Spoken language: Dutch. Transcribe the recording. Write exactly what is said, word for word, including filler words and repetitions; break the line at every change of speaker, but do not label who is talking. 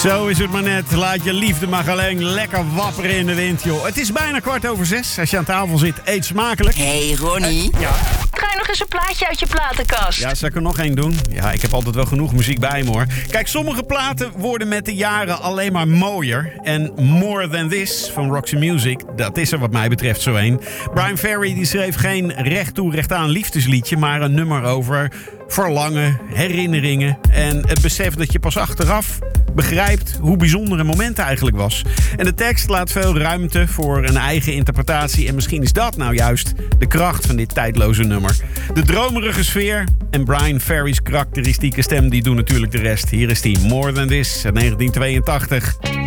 Zo is het maar net. Laat je liefde maar alleen lekker wapperen in de wind, joh. Het is bijna kwart over zes. Als je aan tafel zit, eet smakelijk.
Hé, hey, Ronnie.
Uh, ja.
Draai nog eens een plaatje uit je platenkast.
Ja, zal ik er nog één doen? Ja, ik heb altijd wel genoeg muziek bij me, hoor. Kijk, sommige platen worden met de jaren alleen maar mooier. En More Than This van Roxy Music, dat is er wat mij betreft zo één. Bryan Ferry die schreef geen recht toe recht aan liefdesliedje, maar een nummer over verlangen, herinneringen en het besef dat je pas achteraf begrijpt hoe bijzonder een moment eigenlijk was. En de tekst laat veel ruimte voor een eigen interpretatie. En misschien is dat nou juist de kracht van dit tijdloze nummer. De dromerige sfeer en Bryan Ferry's karakteristieke stem die doen natuurlijk de rest. Hier is die More Than This uit negentien tweeëntachtig.